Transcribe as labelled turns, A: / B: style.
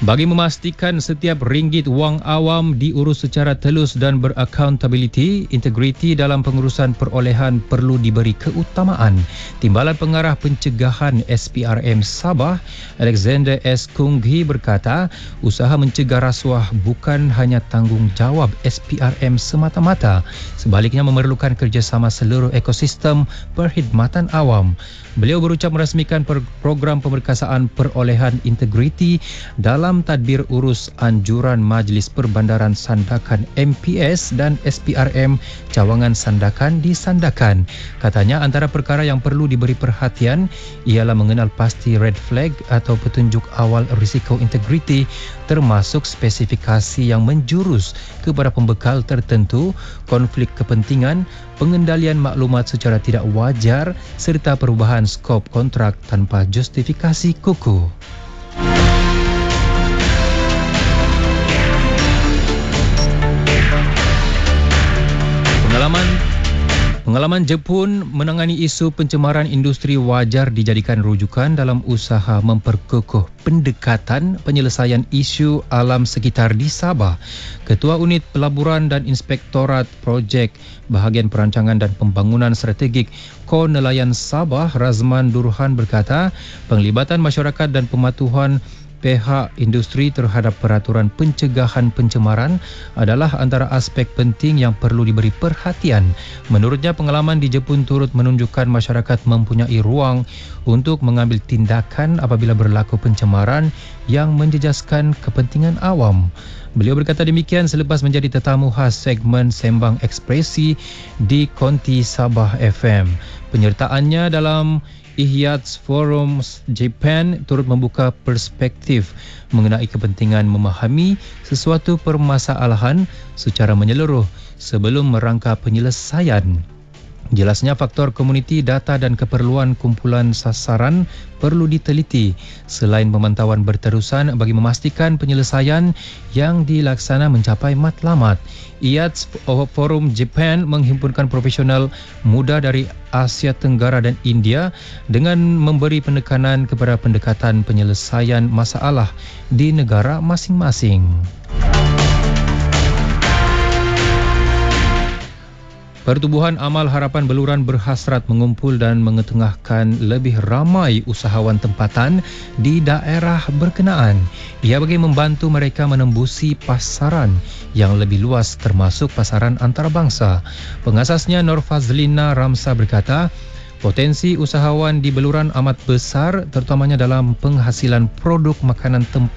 A: Bagi memastikan setiap ringgit wang awam diurus secara telus dan beraccountability, integriti dalam pengurusan perolehan perlu diberi keutamaan. Timbalan Pengarah Pencegahan SPRM Sabah, Alexander S. Kunghi berkata, usaha mencegah rasuah bukan hanya tanggungjawab SPRM semata-mata, sebaliknya memerlukan kerjasama seluruh ekosistem perkhidmatan awam. Beliau berucap merasmikan program pemerkasaan perolehan integriti dalam tadbir urus anjuran Majlis Perbandaran Sandakan MPS dan SPRM Cawangan Sandakan di Sandakan. Katanya antara perkara yang perlu diberi perhatian ialah mengenal pasti red flag atau petunjuk awal risiko integriti, termasuk spesifikasi yang menjurus kepada pembekal tertentu, konflik kepentingan, pengendalian maklumat secara tidak wajar serta perubahan skop kontrak tanpa justifikasi kukuh. Pengalaman Jepun menangani isu pencemaran industri wajar dijadikan rujukan dalam usaha memperkukuh pendekatan penyelesaian isu alam sekitar di Sabah. Ketua Unit Pelaburan dan Inspektorat Projek Bahagian Perancangan dan Pembangunan Strategik Ko Nelayan Sabah, Razman Durhan berkata, penglibatan masyarakat dan pematuhan pihak industri terhadap peraturan pencegahan pencemaran adalah antara aspek penting yang perlu diberi perhatian. Menurutnya, pengalaman di Jepun turut menunjukkan masyarakat mempunyai ruang untuk mengambil tindakan apabila berlaku pencemaran yang menjejaskan kepentingan awam. Beliau berkata demikian selepas menjadi tetamu khas segmen Sembang Ekspresi di Konti Sabah FM. Penyertaannya dalam Ihyats Forum Japan turut membuka perspektif mengenai kepentingan memahami sesuatu permasalahan secara menyeluruh sebelum merangka penyelesaian. Jelasnya faktor komuniti, data dan keperluan kumpulan sasaran perlu diteliti selain pemantauan berterusan bagi memastikan penyelesaian yang dilaksana mencapai matlamat. IATS Forum Japan menghimpunkan profesional muda dari Asia Tenggara dan India dengan memberi penekanan kepada pendekatan penyelesaian masalah di negara masing-masing. Pertubuhan Amal Harapan Beluran berhasrat mengumpul dan mengetengahkan lebih ramai usahawan tempatan di daerah berkenaan. Ia bagi membantu mereka menembusi pasaran yang lebih luas termasuk pasaran antarabangsa. Pengasasnya Nur Fazlina Ramsa berkata, potensi usahawan di Beluran amat besar terutamanya dalam penghasilan produk makanan tempatan